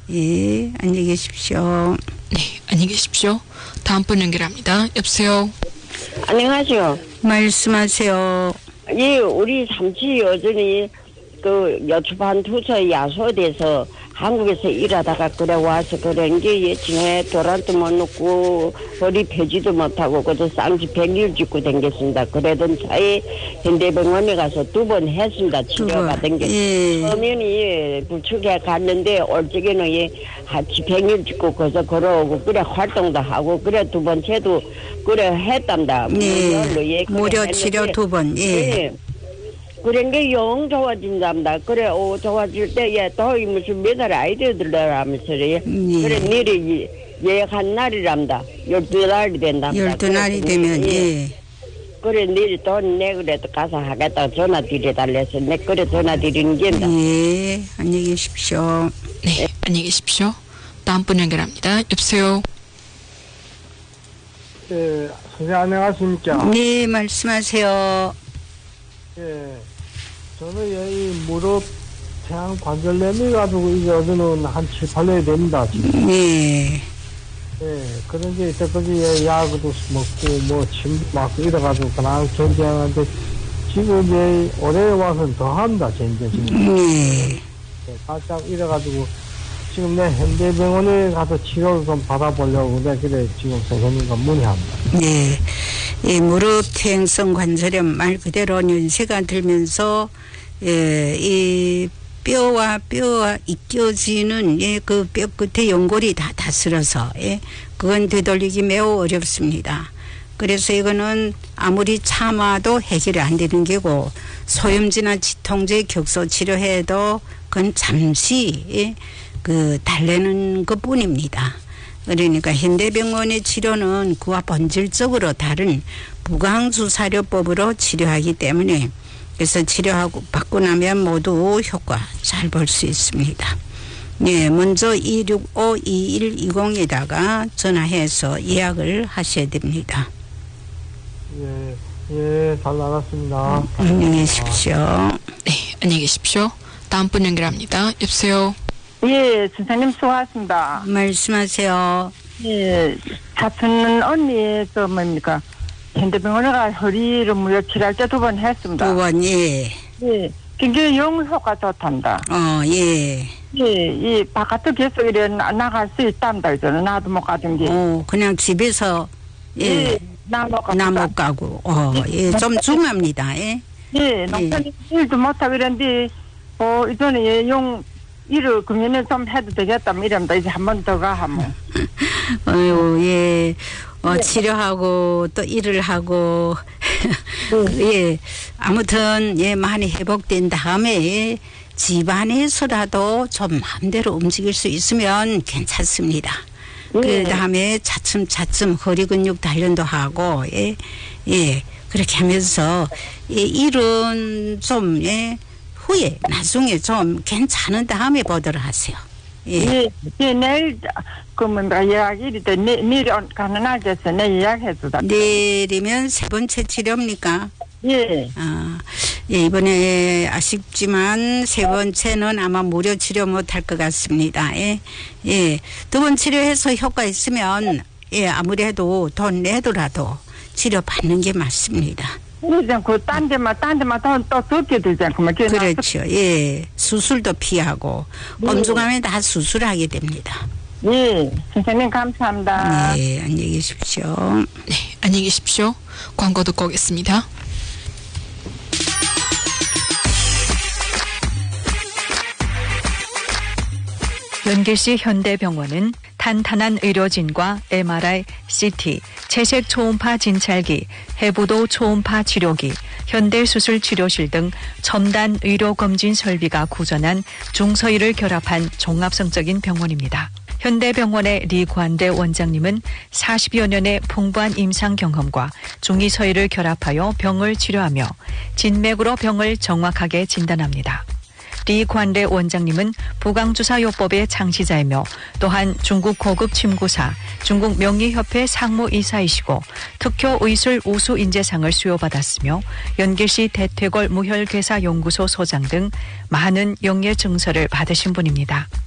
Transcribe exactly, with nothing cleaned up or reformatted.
예, 안녕히 계십시오. 네, 안녕히 계십시오. 다음 분 연결합니다. 여보세요. 안녕하세요. 말씀하세요. 예, 우리 삼촌이 여전히 그 여주반 투서 야소돼서 한국에서 일하다가 그래 와서 그런 게 예전에 도란도 못 넣고 허리 펴지도 못하고 그저 쌍지 백일 짓고 댕겼습니다. 그러던 차에 현대병원에 가서 두 번 했습니다. 치료받은 게. 예. 처음에는 예, 불축에 갔는데 올적에는 예, 같이 백일 짓고 거기서 걸어오고 그래 활동도 하고 그래 두 번째도 그래 했답니다. 네. 무료로, 예, 그래 무료 했는데, 치료 두 번. 예. 예. 그런 게 영 좋아진답니다. 그래, 오, 좋아질 때, 예, 또 무슨 매달 아이디어들라면서, 예. 예. 그래, 내일이 예약한 날이랍니다. 열두 날이 된답니다. 열두 날이 되면, 예. 그래, 내일 돈 내, 그래도 가서 하겠다고 전화 드려달래서, 내, 그래, 전화 드리는 게입니다. 예, 안녕히 계십시오. 네, 안녕히 계십시오. 다음 분 연결합니다. 여보세요. 예, 선생님 안녕하십니까? 네, 말씀하세요. 예, 저는 이 무릎 태양 관절염이 가지고 이제 어제는 한 칠, 팔 년이 됩니다. 지금. 네. 예, 그런 게 이때까지 약도 먹고 뭐 침도 맞고 이래가지고 그냥 존재하는데 지금 이제 올해 와서는 더 합니다. 이제 지금. 네. 예, 살짝 이래가지고 지금 내 현대병원에 가서 치료를 좀 받아보려고 내가 그래 지금 선생님과 문의합니다. 네. 이 무릎 퇴행성 관절염 말 그대로 연세가 들면서 예, 이 뼈와 뼈와 이껴지는 예, 그 뼈 끝에 연골이 다 다스려서 예, 그건 되돌리기 매우 어렵습니다. 그래서 이거는 아무리 참아도 해결이 안 되는 게고 소염지나 지통제 격소 치료해도 그건 잠시 예, 그 달래는 것뿐입니다. 그러니까 현대병원의 치료는 그와 본질적으로 다른 무광주사료법으로 치료하기 때문에 그래서 치료하고 받고 나면 모두 효과 잘 볼 수 있습니다. 네, 먼저 이육오 이일이공에다가 전화해서 예약을 하셔야 됩니다. 예, 예, 잘 나갔습니다. 안녕히 계십시오. 네, 안녕히 계십시오. 다음 분 연결합니다. 여보세요. 예, 선생님 수고하셨습니다. 말씀하세요. 예, 사촌 언니 그 뭡니까 현대병원에 가 허리를 무료 치료할 때 두 번 했습니다. 두 번, 예. 예, 굉장히 영효가 좋답니다. 어, 예. 예, 이 바깥에 계속 이래 나- 나갈 수 있답니다. 저는 나도 못 가던 게. 어, 그냥 집에서 예, 예, 나못 가. 나못 가고, 어, 예, 좀 중합니다. 예. 예, 농촌 일도 못하고 이랬는데 어 이전에 예, 용 일을 금년에 좀 해도 되겠다 이랍니다. 이제 한 번 더 가 하면. 어유 예. 어, 치료하고 또 일을 하고 예. 아무튼 예, 많이 회복된 다음에 집안에서라도 좀 마음대로 움직일 수 있으면 괜찮습니다. 그 다음에 차츰차츰 허리 근육 단련도 하고 예. 예. 그렇게 하면서 예, 일은 좀 예, 후에 나중에 좀 괜찮은 다음에 보도록 하세요. 예. 예, 예, 내일 그 뭔가 예약일이 돼 내- 내일 가는 날 돼서 내일 예약해주다. 내일이면 세 번째 치료입니까? 예, 아, 예, 이번에 아쉽지만 세 번째는 아마 무료 치료 못할 것 같습니다. 예, 예, 두 번 치료해서 효과 있으면 예, 아무래도 돈 내더라도 치료 받는 게 맞습니다. 그러지 않고 딴 데만 딴 데만 또또 듣게 되지 않고 막 그렇죠. 예, 수술도 피하고 엄중하면 다 수술하게 됩니다. 예, 선생님 감사합니다. 네, 안녕히 계십시오. 네, 안녕히 계십시오. 광고 듣고 오겠습니다. 연길시 현대병원은 탄탄한 의료진과 엠알아이, 씨티, 채색 초음파 진찰기, 해부도 초음파 치료기, 현대수술 치료실 등 첨단 의료검진 설비가 구전한 중서의를 결합한 종합성적인 병원입니다. 현대병원의 리관대 원장님은 사십여 년의 풍부한 임상 경험과 중의서의를 결합하여 병을 치료하며 진맥으로 병을 정확하게 진단합니다. 리관대 원장님은 부강주사요법의 창시자이며 또한 중국 고급 침구사, 중국 명의협회 상무이사이시고 특효의술 우수인재상을 수여받았으며 연길시 대퇴골 무혈괴사연구소 소장 등 많은 영예 증서를 받으신 분입니다.